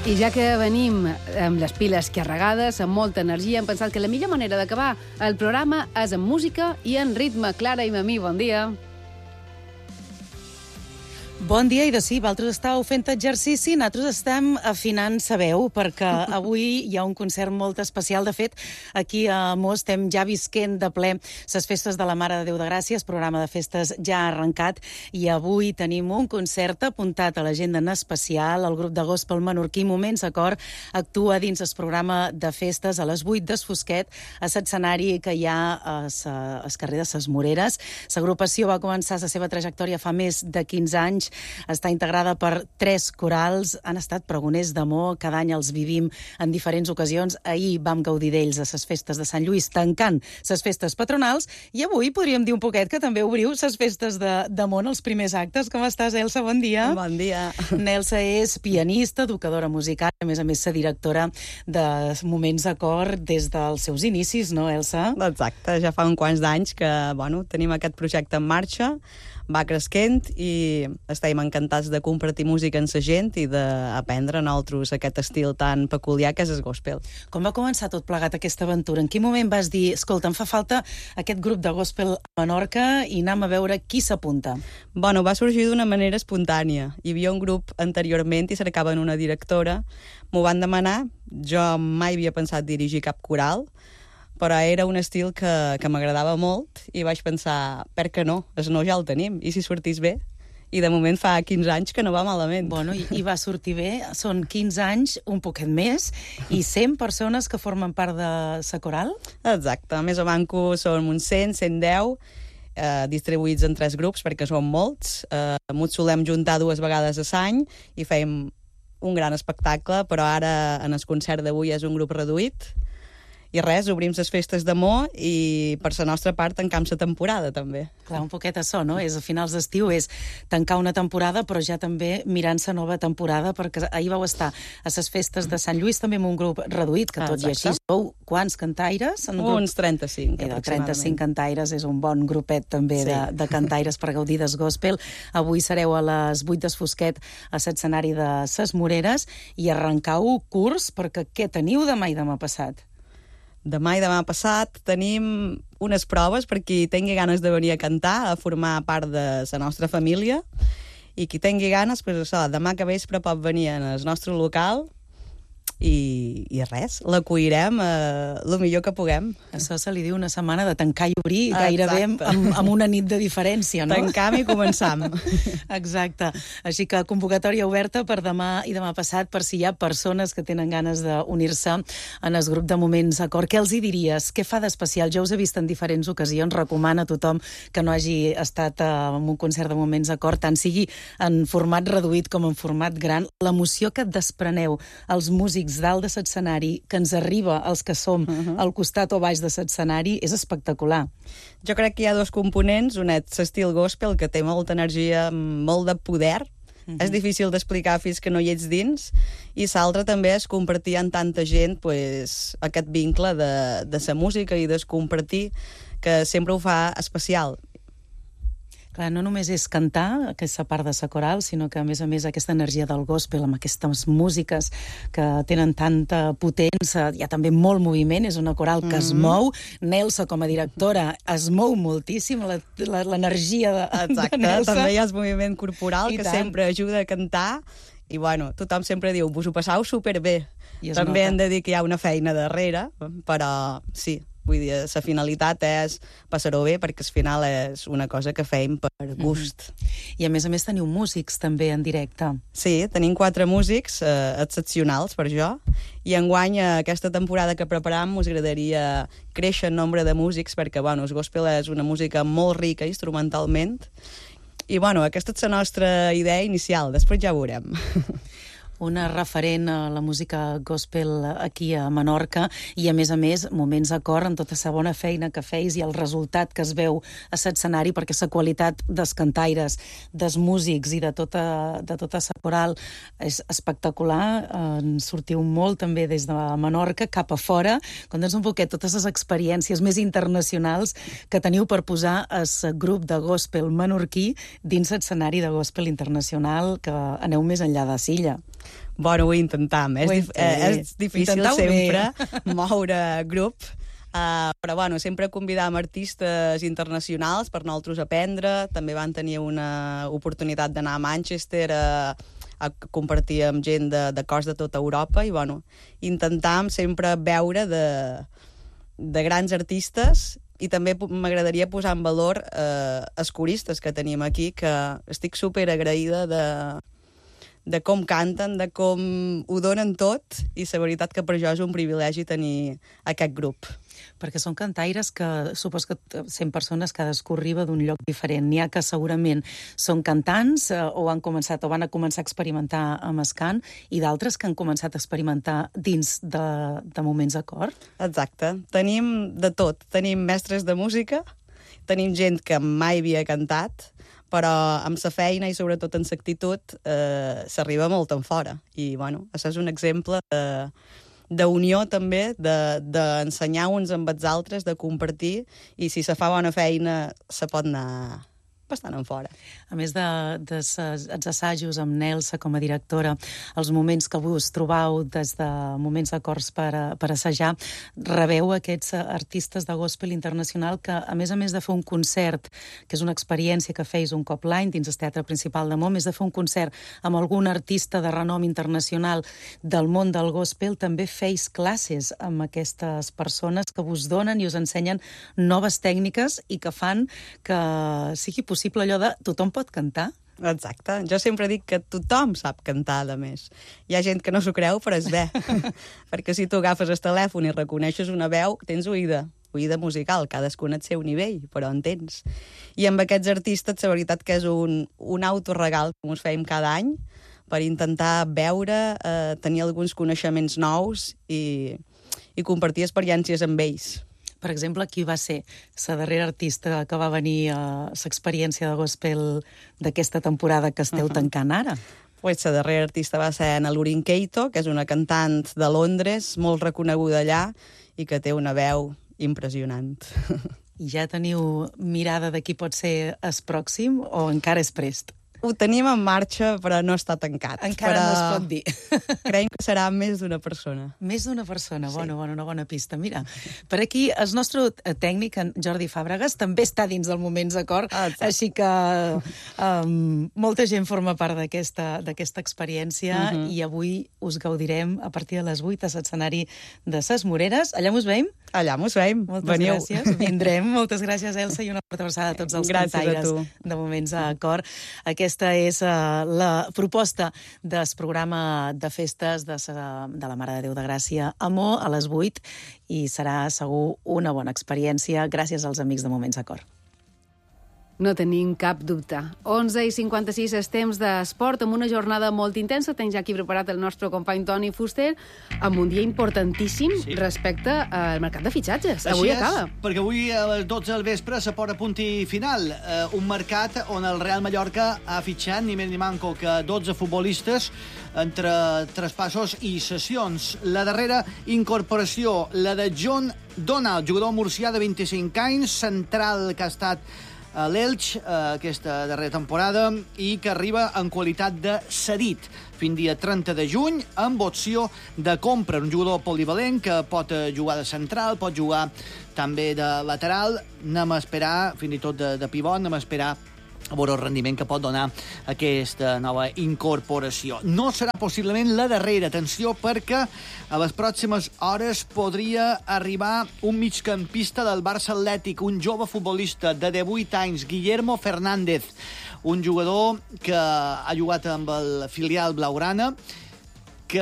I ja que venim amb les piles carregades, amb molta energia, hem pensat que la millor manera d'acabar el programa és amb música i en ritme. Clara i Mamí, bon dia. Bon dia, i de sí, vosaltres estàu fent exercici, nosaltres estem afinant sa veu, perquè avui hi ha un concert molt especial. De fet, aquí a Mos estem ja visquent de ple les festes de la Mare de Déu de Gràcia, el programa de festes ja ha arrencat, i avui tenim un concert apuntat a l'agenda en especial. El grup de gospel menorquí Moments Acord actua dins el programa de festes a les 8 des Fosquet, a l'escenari que hi ha al carrer de ses Moreres. L'agrupació va començar la seva trajectòria fa més de 15 anys, està integrada per 3 corals, han estat pregoners d'amor, cada any els vivim en diferents ocasions. Ahir vam gaudir d'ells a les festes de Sant Lluís, tancant les festes patronals, i avui podríem dir un poquet que també obriu les festes d'amor en els primers actes. Com estàs, Elsa? Bon dia. Bon dia. Nelsa és pianista, educadora musical, a més la directora de Moments Acord des dels seus inicis, no, Elsa? Exacte, ja fa uns quants d'anys que tenim aquest projecte en marxa, va cresquent i estem encantats de compartir música amb la gent i d'aprendre nosaltres aquest estil tan peculiar que és el gospel. Com va començar tot plegat aquesta aventura? En quin moment vas dir, escolta, em fa falta aquest grup de gospel a Menorca i anem a veure qui s'apunta? Va sorgir d'una manera espontània. Hi havia un grup anteriorment i cercaven una directora. M'ho van demanar, jo mai havia pensat dirigir cap coral, però era un estil que m'agradava molt i vaig pensar, per què no? El no ja el tenim, i si sortís bé? I de moment fa 15 anys que no va malament. Bueno, i va sortir bé, són 15 anys, un poquet més, i 100 persones que formen part de la coral? Exacte, més o manco som uns 100, 110, distribuïts en 3 grups, perquè som molts. Ens solem juntar 2 vegades a l'any i fem un gran espectacle, però ara en el concert d'avui és un grup reduït. I res, obrim les festes d'amor i per la nostra part tancam la temporada, també. Clar, un poquet això, no? És a finals d'estiu, és tancar una temporada, però ja també mirant la nova temporada, perquè ahir vau estar a les festes de Sant Lluís també amb un grup reduït, que tot i així sou quants cantaires? Uns 35, de 35 cantaires, és un bon grupet també de cantaires per gaudir del gospel. Avui sereu a les 8 des Fosquet a l'escenari de ses Moreres i arrencau curs, perquè què teniu demà i demà passat? Demà i demà passat tenim unes proves per qui tingui ganes de venir a cantar, a formar part de la nostra família, i qui tingui ganes, demà que vespre pot venir al nostre local i res, l'acollirem el millor que puguem. Això se li diu una setmana de tancar i obrir, gairebé amb una nit de diferència, no? Tancam i començam. Exacte. Així que convocatòria oberta per demà i demà passat, per si hi ha persones que tenen ganes d'unir-se en el grup de Moments Acord. Què els hi diries? Què fa d'especial? Jo us he vist en diferents ocasions, recomana a tothom que no hagi estat en un concert de Moments Acord, tant sigui en format reduït com en format gran. L'emoció que et despreneu els músics dalt de l'escenari, que ens arriba als que som al costat o baix de l'escenari, és espectacular. Jo crec que hi ha 2 components. Un és l'estil gospel, que té molta energia, molt de poder. És difícil d'explicar fins que no hi ets dins. I l'altre també és compartir amb tanta gent aquest vincle de la música i de compartir, que sempre ho fa especial. Clar, no només és cantar, aquesta part de la coral, sinó que, a més, aquesta energia del gospel, amb aquestes músiques que tenen tanta potència, hi ha també molt moviment, és una coral que es mou. Nelsa, com a directora, es mou moltíssim, l'energia de Nelsa. També hi ha el moviment corporal, que sempre ajuda a cantar, i tothom sempre diu, vos ho passau superbé. També hem de dir que hi ha una feina darrere, però sí. Vull dir, la finalitat és passar-ho bé, perquè al final és una cosa que fem per gust. I a més teniu músics també en directe. Sí, tenim 4 músics excepcionals per jo, i enguany aquesta temporada que preparam us agradaria créixer en nombre de músics, perquè el gospel és una música molt rica instrumentalment, i aquesta és la nostra idea inicial, després ja ho veurem. Una referent a la música gospel aquí a Menorca i, a més, Moments Acord en tota la bona feina que feis i el resultat que es veu a l'escenari, perquè la qualitat dels cantaires, dels músics i de tota la coral és espectacular. En sortiu molt també des de Menorca cap a fora. Conta'ns un poquet totes les experiències més internacionals que teniu per posar el grup de gospel menorquí dins l'escenari de gospel internacional, que aneu més enllà de Silla. Bueno, ho intentam. És difícil sempre moure grup, però bueno, sempre convidàvem artistes internacionals per nosaltres aprendre. També van tenir una oportunitat d'anar a Manchester a compartir amb gent de cors de tota Europa i bueno, intentàvem sempre veure de grans artistes i també m'agradaria posar en valor els coristes que tenim aquí, que estic super agraïda de com canten, de com ho donen tot, i la veritat que per jo és un privilegi tenir aquest grup. Perquè són cantaires que supos que 100 persones cadascú arriba d'un lloc diferent. N'hi ha que segurament són cantants o van a començar a experimentar amb el cant i d'altres que han començat a experimentar dins de moments de cor. Exacte. Tenim de tot. Tenim mestres de música, tenim gent que mai havia cantat, però amb la feina i sobretot amb l'actitud s'arriba molt en fora. I bueno, això és un exemple d'unió també, d'ensenyar uns amb els altres, de compartir, i si se fa bona feina se pot anar bastant en fora. A més dels assajos amb Nelsa com a directora, els moments que vos trobau des de moments d'acords per assajar, rebeu aquests artistes de gospel internacional que, a més de fer un concert, que és una experiència que feis un cop l'any dins el Teatre Principal de Mont, més de fer un concert amb algun artista de renom internacional del món del gospel, també feis classes amb aquestes persones que vos donen i us ensenyen noves tècniques i que fan que sigui possible allò de tothom pot cantar. Exacte. Jo sempre dic que tothom sap cantar, a més. Hi ha gent que no s'ho creu, però és bé. Perquè si tu agafes el telèfon i reconeixes una veu, tens oïda musical, cadascun al seu nivell, però en tens. I amb aquests artistes, la veritat que és un autoregal que ens fèiem cada any per intentar veure, tenir alguns coneixements nous i compartir experiències amb ells. Per exemple, qui va ser la darrera artista que va venir a l'experiència de gospel d'aquesta temporada que esteu tancant ara? Pues la darrera artista va ser Anna Lorin Keito, que és una cantant de Londres, molt reconeguda allà, i que té una veu impressionant. I ja teniu mirada de qui pot ser el pròxim o encara és prest? Ho tenim en marxa, però no està tancat. Encara no es pot dir. Creiem que serà més d'una persona. Més d'una persona, sí. Bona, una bona pista. Mira, per aquí el nostre tècnic, en Jordi Fàbregas, també està dins del Moments d'Acord, així que molta gent forma part d'aquesta experiència i avui us gaudirem a partir de les 8 a l'escenari de Ses Moreres. Allà mos veiem? Allà mos veiem. Moltes gràcies. Vindrem. Moltes gràcies, Elsa, i una forta abraçada a tots els cantaires de Moments d'Acord. Aquesta és la proposta del programa de festes de la Mare de Déu de Gràcia a Mo a les 8 i serà segur una bona experiència gràcies als amics de Moments d'Acord. No tenim cap dubte. 11:56 és temps d'esport, amb una jornada molt intensa. Tens ja aquí preparat el nostre company Toni Fuster, amb un dia importantíssim respecte al mercat de fitxatges. Avui acaba. Perquè avui a les 12 del vespre se pot a punt i final. Un mercat on el Real Mallorca ha fitxat ni més ni manco que 12 futbolistes entre traspassos i cessions. La darrera incorporació, la de John Donald, jugador murcià de 25 anys, central que ha estat a l'Elx aquesta darrera temporada i que arriba en qualitat de cedit fins dia 30 de juny amb opció de compra. Un jugador polivalent que pot jugar de central, pot jugar també de lateral. Anem a esperar, fins i tot de pivot, anem a esperar a veure el rendiment que pot donar aquesta nova incorporació. No serà possiblement la darrera, atenció, perquè a les pròximes hores podria arribar un migcampista del Barça Atlètic, un jove futbolista de 18 anys, Guillermo Fernández, un jugador que ha jugat amb el filial blaugrana, que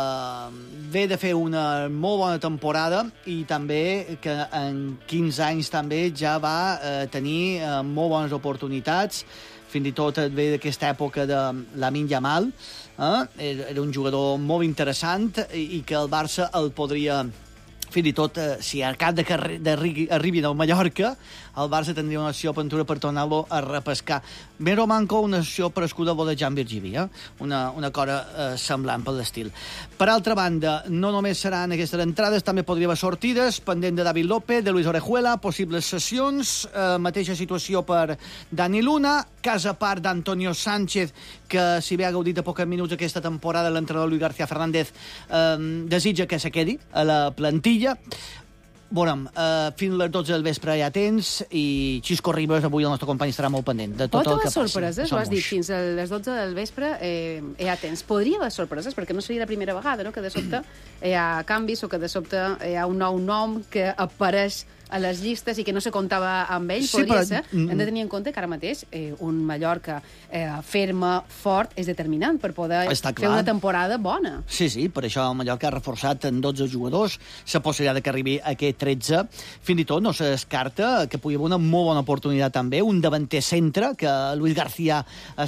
ve de fer una molt bona temporada i també que en 15 anys també ja va tenir molt bones oportunitats, fins i tot ve d'aquesta època de Lamine Yamal. Era un jugador molt interessant i que el Barça el podria fins i tot, si a cap arribi del Mallorca, el Barça tindria una opció aventura per tornar-lo a repescar. Miro manco una opció per escuda de Jan Virgivi, una cosa semblant per l'estil. Per altra banda, no només seran aquestes entrades, també podria haver sortides, pendent de David López, de Luis Orejuela, possibles sessions, mateixa situació per Dani Luna, cas a part d'Antonio Sánchez, que si bé ha gaudit de pocs minuts aquesta temporada, l'entrenador Luis García Fernández desitja que se quedi a la plantilla. Veurem, fins les 12 del vespre ja tens, i Xisco Ribas, avui el nostre company, estarà molt pendent de tot el que passi. Sorpreses, ho has dit, fins a les 12 del vespre ja tens. Podria haver sorpreses, perquè no seria la primera vegada, no?, que de sobte hi ha canvis o que de sobte hi ha un nou nom que apareix a les llistes i que no se comptava amb ell. Sí, podria ser. Hem de tenir en compte que ara mateix un Mallorca ferme, fort, és determinant per poder fer una temporada bona. Sí, per això el Mallorca ha reforçat en 12 jugadors, la possibilitat que arribi a aquest 13. Fins i tot no se descarta que pugui haver una molt bona oportunitat també, un davanter centre, que Luis García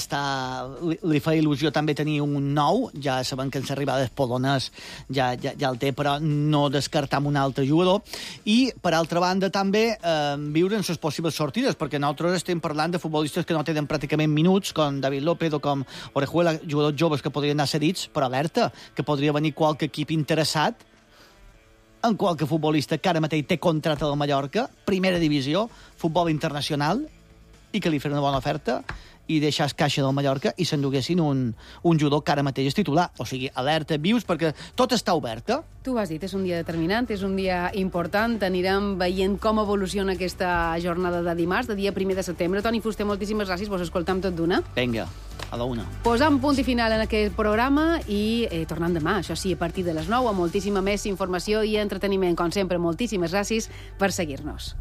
li fa il·lusió també tenir un nou, ja sabem que en l'arribada d'Espolonès ja el té, però no descartam un altre jugador. I, per altra banda, també viure en les possibles sortides, perquè nosaltres estem parlant de futbolistes que no tenen pràcticament minuts, com David López o com Orejuela, jugadors joves que podrien anar cedits, però alerta, que podria venir qualque equip interessat en qualque futbolista que ara mateix té contracte del Mallorca, primera divisió, futbol internacional, i que li farà una bona oferta i deixar el caixa del Mallorca i s'enduguessin un jugador que ara mateix és titular. O sigui, alerta, vius, perquè tot està obert. Tu ho has dit, és un dia determinant, és un dia important. Anirem veient com evoluciona aquesta jornada de dimarts, de dia 1 de setembre. Toni Fuster, moltíssimes gràcies, vos escoltam tot d'una. Vinga, a la una. Posam punt i final en aquest programa i tornant demà, això sí, a partir de les 9, amb moltíssima més informació i entreteniment. Com sempre, moltíssimes gràcies per seguir-nos.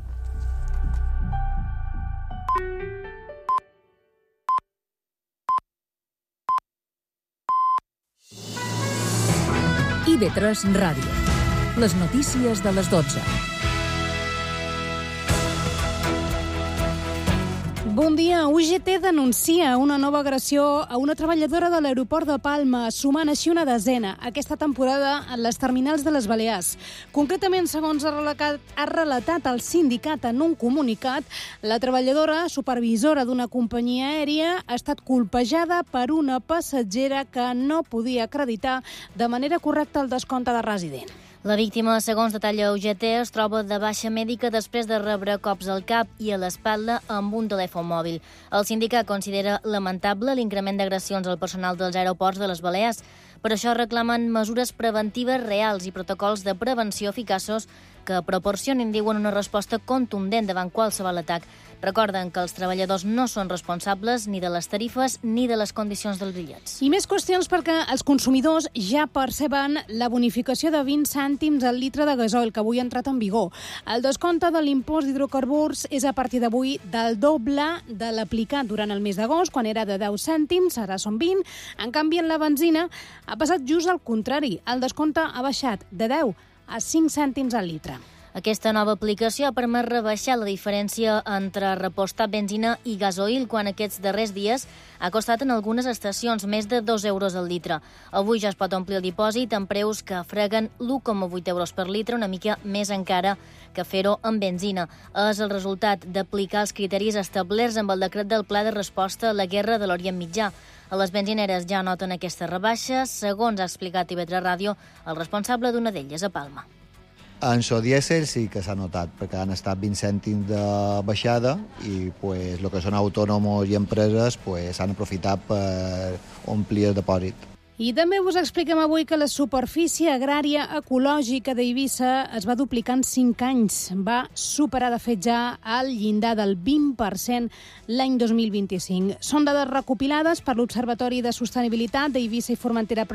IB3 Ràdio. Les notícies de les 12. Bon dia. UGT denuncia una nova agressió a una treballadora de l'aeroport de Palma, sumant així una desena aquesta temporada en les terminals de les Balears. Concretament, segons ha relatat el sindicat en un comunicat, la treballadora, supervisora d'una companyia aèria, ha estat colpejada per una passatgera que no podia acreditar de manera correcta el descompte de resident. La víctima, segons detalla UGT, es troba de baixa mèdica després de rebre cops al cap i a l'espatlla amb un telèfon mòbil. El sindicat considera lamentable l'increment d'agressions al personal dels aeroports de les Balears. Per això reclamen mesures preventives reals i protocols de prevenció eficaços que proporcionin, diuen, una resposta contundent davant qualsevol atac. Recorden que els treballadors no són responsables ni de les tarifes ni de les condicions dels bitllets. I més qüestions perquè els consumidors ja perceben la bonificació de 20 cèntims al litre de gasoil que avui ha entrat en vigor. El descompte de l'impost d'hidrocarburs és a partir d'avui del doble de l'aplicat durant el mes d'agost, quan era de 10 cèntims, ara són 20. En canvi, en la benzina ha passat just al contrari. El descompte ha baixat de 10 a 5 cèntims al litre. Aquesta nova aplicació ha permès rebaixar la diferència entre repostar benzina i gasoil, quan aquests darrers dies ha costat en algunes estacions més de 2 euros al litre. Avui ja es pot omplir el dipòsit amb preus que freguen 1,8 euros per litre, una mica més encara que fer-ho amb benzina. És el resultat d'aplicar els criteris establerts amb el decret del Pla de Resposta a la Guerra de l'Orient Mitjà. A les benzineres ja noten aquesta rebaixa, segons ha explicat IB3 Ràdio el responsable d'una d'elles, a Palma. En so dièsel sí que s'ha notat, perquè han estat 20 cèntims de baixada i el que són autònoms i empreses s'han aprofitat per omplir el dipòsit. I també us expliquem avui que la superfície agrària ecològica d'Eivissa es va duplicar en 5 anys. Va superar, de fet, ja el llindar del 20% l'any 2025. Són dades recopilades per l'Observatori de Sostenibilitat d'Eivissa i Formentera